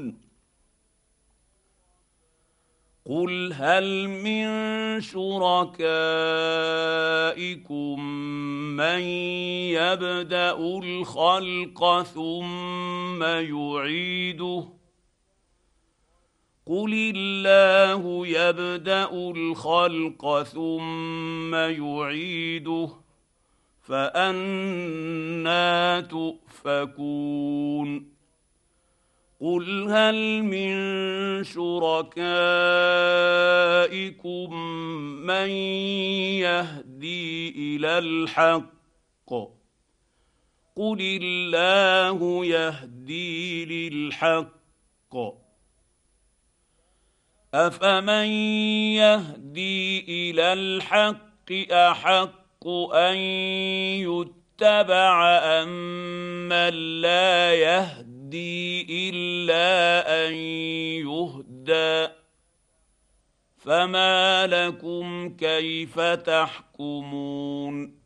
يعلمون قل هل من شركائكم من يبدا الخلق ثم يعيده قل الله يبدا الخلق ثم يعيده فأنى تؤفكون قل هل من شركائكم من يهدي إلى الحق قل الله يهدي للحق أفمن يهدي إلى الحق أحق أن يتبع أمن لا يهدي إلا أن يهدى فما لكم كيف تحكمون